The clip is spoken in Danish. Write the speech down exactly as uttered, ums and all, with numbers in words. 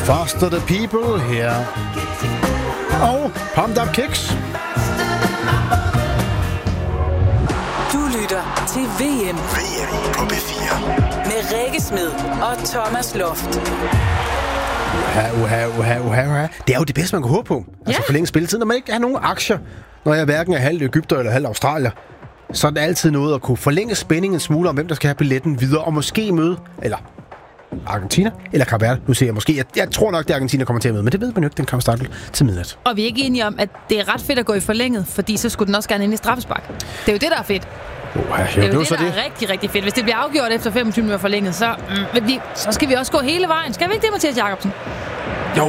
Foster the People her. Og Pumped Up Kicks. Du lytter til V M. V M på B fire. Med Rikke Smed og Thomas Loft. Uha, uha, uha, uha, uha. Det er jo det bedste, man kan håbe på. Altså Ja. forlænge spilletiden, når man ikke har nogen aktier. Når jeg hverken er halv Egypter eller halv Australier, så er det altid noget at kunne forlænge spændingen en smule om, hvem der skal have billetten videre, og måske møde, eller Argentina, eller Cape Verde. Nu ser jeg måske, jeg, jeg tror nok, det Argentina kommer til at møde, men det ved man jo ikke, den kan starte til midnat. Og vi er ikke enige om, at det er ret fedt at gå i forlænget, fordi så skulle den også gerne ind i straffespark. Det er jo det, der er fedt. Uha, jo, Det er jo det, det, så der det. er rigtig, rigtig fedt. Hvis det bliver afgjort efter femogtyve minutter forlænget, så, mm, vi, så skal vi også gå hele vejen. Skal vi ikke det, Mathias Jacobsen?